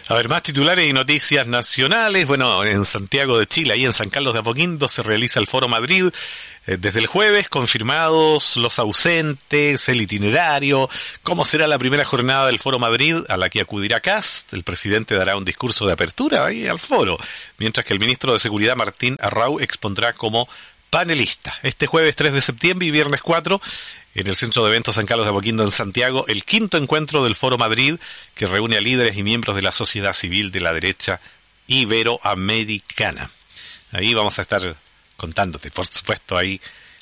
A ver, más titulares y noticias nacionales. Bueno, en Santiago de Chile, ahí en San Carlos de Apoquindo, se realiza el Foro Madrid. Desde el jueves, confirmados los ausentes, el itinerario, cómo será la primera jornada del Foro Madrid, a la que acudirá Kast. El presidente dará un discurso de apertura ahí al foro, mientras que el ministro de Seguridad, Martín Arrau, expondrá como panelista. Este jueves 3 de septiembre y viernes 4, en el Centro de Eventos San Carlos de Apoquindo en Santiago, el quinto encuentro del Foro Madrid, que reúne a líderes y miembros de la sociedad civil de la derecha iberoamericana. Ahí vamos a estar contándote, por supuesto, ahí